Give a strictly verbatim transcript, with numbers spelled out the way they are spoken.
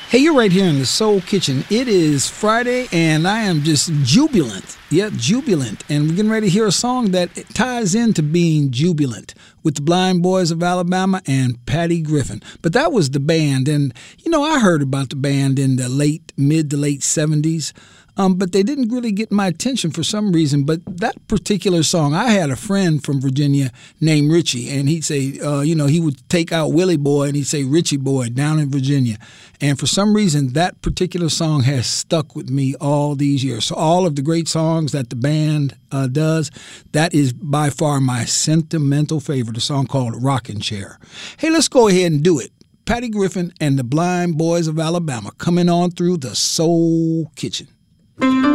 Hey, you're right here in the Soul Kitchen. It is Friday, and I am just jubilant. Yeah, jubilant. And we're getting ready to hear a song that ties into being jubilant with the Blind Boys of Alabama and Patty Griffin. But that was the band. And, you know, I heard about the band in the late, mid to late seventies. Um, but they didn't really get my attention for some reason. But that particular song, I had a friend from Virginia named Richie, and he'd say, uh, you know, he would take out Willie Boy and he'd say Richie Boy down in Virginia. And for some reason, that particular song has stuck with me all these years. So all of the great songs that the band uh, does, that is by far my sentimental favorite, a song called Rockin' Chair. Hey, let's go ahead and do it. Patty Griffin and the Blind Boys of Alabama coming on through the Soul Kitchen.